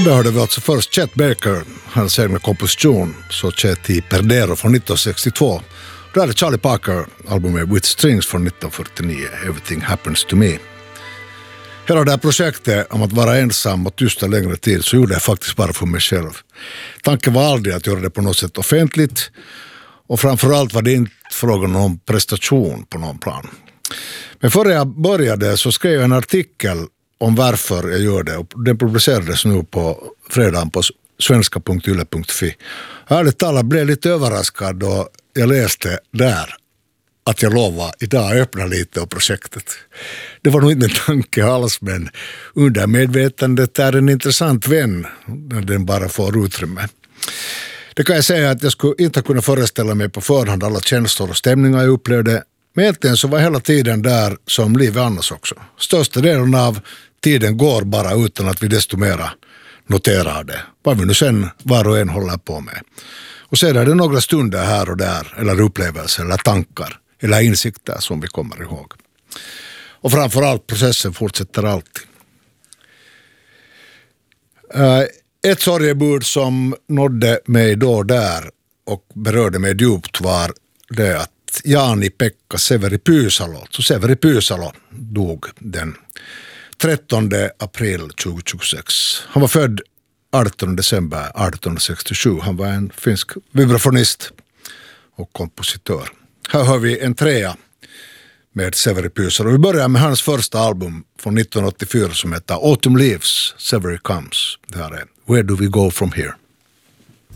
Där hörde vi alltså först Chet Baker, hans egna komposition, så Chet i Perdero från 1962. Då hade Charlie Parker albumet With Strings från 1949, Everything Happens to Me. Hela det här projektet om att vara ensam och tyst en längre tid så gjorde jag faktiskt bara för mig själv. Tanken var aldrig att göra det på något sätt offentligt, och framförallt var det inte frågan om prestation på någon plan. Men före jag började så skrev jag en artikel om varför jag gör det, och den publicerades nu på fredagen på svenska.yle.fi. Ärligt talat blev lite överraskad då jag läste där att jag lovar idag öppna lite av projektet. Det var nog inte en tanke alls, men under medvetandet är en intressant vän när den bara får utrymme. Det kan jag säga att jag skulle inte kunna föreställa mig på förhand alla känslor och stämningar jag upplevde, men egentligen så var hela tiden där som livet annars också. Största delen av tiden går bara utan att vi desto mera noterar det, vad vi nu sen var och en håller på med. Och sedan är det några stunder här och där, eller upplevelser, eller tankar, eller insikter som vi kommer ihåg. Och framförallt processen fortsätter alltid. Ett sorgebud som nådde mig då och där och berörde mig djupt var det att Jani-Pekka Severi Pyysalo dog den 13 april 2026. Han var född 18 december 1867. Han var en finsk vibrafonist och kompositör. Här har vi en trea med Severi Pyysalo. Vi börjar med hans första album från 1984 som heter Autumn Leaves, Severi Comes. Det här är Where Do We Go From Here?